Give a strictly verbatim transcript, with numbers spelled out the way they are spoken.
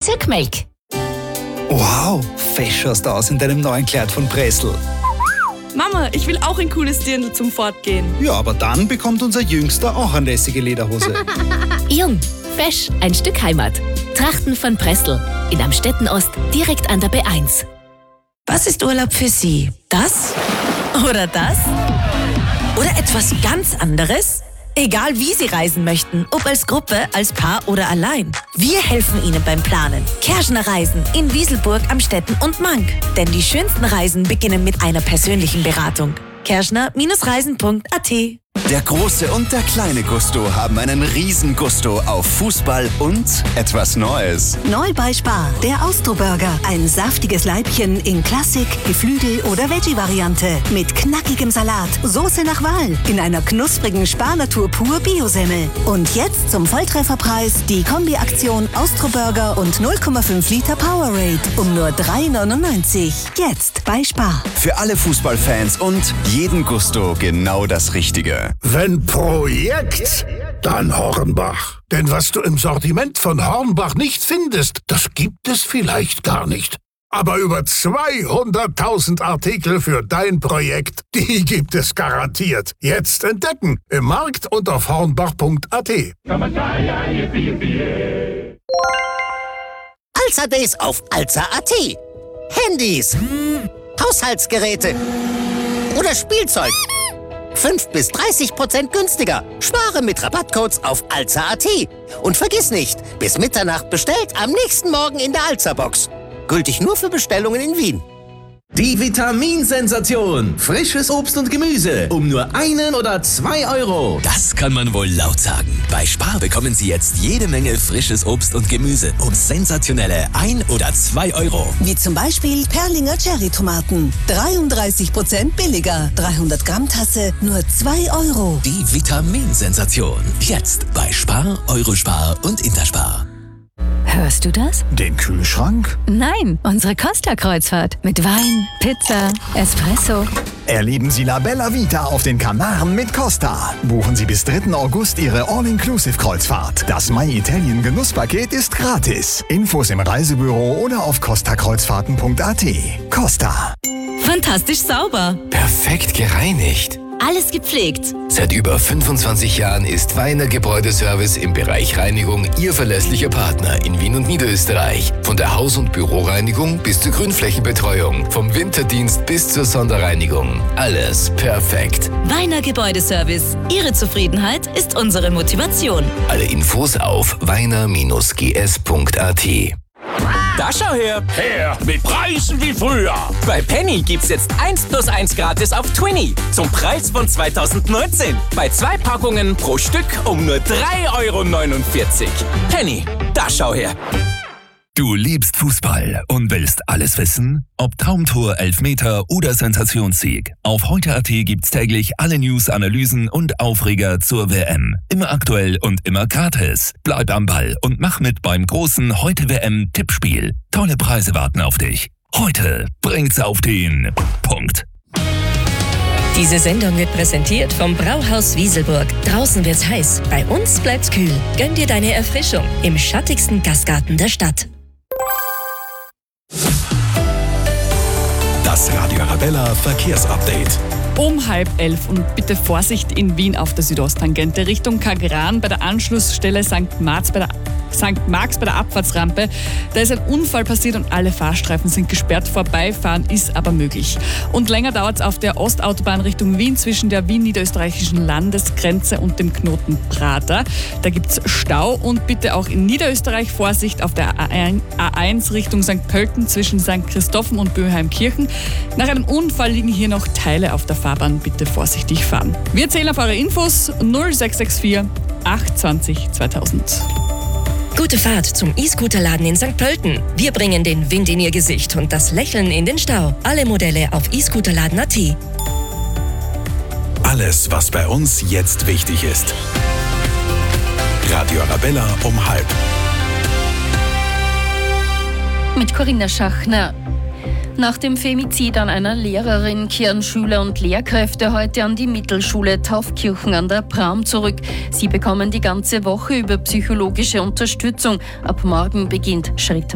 Zirkmelk. Wow, fesch schaust du aus in deinem neuen Kleid von Pressl. Mama, ich will auch ein cooles Dirndl zum Fortgehen. Ja, aber dann bekommt unser Jüngster auch eine lässige Lederhose. Jung, fesch, ein Stück Heimat. Trachten von Pressl. In Amstetten-Ost, direkt an der B eins. Was ist Urlaub für Sie? Das? Oder das? Oder etwas ganz anderes? Egal wie Sie reisen möchten, ob als Gruppe, als Paar oder allein. Wir helfen Ihnen beim Planen. Kerschner Reisen in Wieselburg, Amstetten und Mank. Denn die schönsten Reisen beginnen mit einer persönlichen Beratung. kerschner Reisen punkt a t. Der große und der kleine Gusto haben einen riesen Gusto auf Fußball und etwas Neues. Neu bei Spar, der Austro-Burger. Ein saftiges Leibchen in Klassik, Geflügel- oder Veggie-Variante. Mit knackigem Salat, Soße nach Wahl, in einer knusprigen Spar-Natur pur Biosemmel. Und jetzt zum Volltrefferpreis die Kombi-Aktion Austro-Burger und null Komma fünf Liter Powerade um nur drei neunundneunzig. Jetzt bei Spar. Für alle Fußballfans und jeden Gusto genau das Richtige. Wenn Projekt, dann Hornbach. Denn was du im Sortiment von Hornbach nicht findest, das gibt es vielleicht gar nicht. Aber über zweihunderttausend Artikel für dein Projekt, die gibt es garantiert. Jetzt entdecken im Markt und auf hornbach punkt a t. Alza Days auf alza punkt a t. Handys, Haushaltsgeräte oder Spielzeug. fünf bis dreißig Prozent günstiger. Spare mit Rabattcodes auf alza punkt a t. Und vergiss nicht, bis Mitternacht bestellt, am nächsten Morgen in der Alza-Box. Gültig nur für Bestellungen in Wien. Die Vitaminsensation. Frisches Obst und Gemüse um nur einen oder zwei Euro. Das kann man wohl laut sagen. Bei Spar bekommen Sie jetzt jede Menge frisches Obst und Gemüse um sensationelle ein oder zwei Euro. Wie zum Beispiel Perlinger Cherry-Tomaten. dreiunddreißig Prozent billiger. dreihundert Gramm Tasse, nur zwei Euro. Die Vitaminsensation. Jetzt bei Spar, Eurospar und Interspar. Hörst du das? Den Kühlschrank? Nein, unsere Costa-Kreuzfahrt. Mit Wein, Pizza, Espresso. Erleben Sie La Bella Vita auf den Kanaren mit Costa. Buchen Sie bis dritten August Ihre All-Inclusive-Kreuzfahrt. Das My Italien Genusspaket ist gratis. Infos im Reisebüro oder auf costa kreuzfahrten punkt a t. Costa. Fantastisch sauber. Perfekt gereinigt. Alles gepflegt. Seit über fünfundzwanzig Jahren ist Weiner Gebäudeservice im Bereich Reinigung Ihr verlässlicher Partner in Wien und Niederösterreich. Von der Haus- und Büroreinigung bis zur Grünflächenbetreuung, vom Winterdienst bis zur Sonderreinigung. Alles perfekt. Weiner Gebäudeservice. Ihre Zufriedenheit ist unsere Motivation. Alle Infos auf weiner Bindestrich g s punkt a t. Da schau her! Her mit Preisen wie früher! Bei Penny gibt's jetzt eins plus eins gratis auf Twinny zum Preis von zweitausendneunzehn. Bei zwei Packungen pro Stück um nur drei Euro neunundvierzig. Penny, da schau her! Du liebst Fußball und willst alles wissen? Ob Traumtor, Elfmeter oder Sensationssieg. Auf heute punkt a t gibt's täglich alle News, Analysen und Aufreger zur W M. Immer aktuell und immer gratis. Bleib am Ball und mach mit beim großen Heute W M-Tippspiel. Tolle Preise warten auf dich. Heute bringt's auf den Punkt. Diese Sendung wird präsentiert vom Brauhaus Wieselburg. Draußen wird's heiß, bei uns bleibt's kühl. Gönn dir deine Erfrischung im schattigsten Gastgarten der Stadt. Das Radio Arabella Verkehrsupdate. Um halb elf und bitte Vorsicht in Wien auf der Südosttangente Richtung Kagran bei der Anschlussstelle Sankt Marx bei der Sankt Marx bei der Abfahrtsrampe. Da ist ein Unfall passiert und alle Fahrstreifen sind gesperrt. Vorbeifahren ist aber möglich. Und länger dauert es auf der Ostautobahn Richtung Wien zwischen der wien-niederösterreichischen Landesgrenze und dem Knoten Prater. Da gibt es Stau und bitte auch in Niederösterreich Vorsicht auf der A eins Richtung Sankt Pölten zwischen Sankt Christophen und Böheimkirchen. Nach einem Unfall liegen hier noch Teile auf der Fahrbahn. Bitte vorsichtig fahren. Wir zählen auf eure Infos null sechs sechs vier acht zwanzig zweitausend. Gute Fahrt zum E-Scooter-Laden in Sankt Pölten. Wir bringen den Wind in Ihr Gesicht und das Lächeln in den Stau. Alle Modelle auf e scooterladen punkt a t. Alles, was bei uns jetzt wichtig ist. Radio Arabella um halb. Mit Corinna Schachner. Nach dem Femizid an einer Lehrerin kehren Schüler und Lehrkräfte heute an die Mittelschule Taufkirchen an der Praum zurück. Sie bekommen die ganze Woche über psychologische Unterstützung. Ab morgen beginnt schrittweise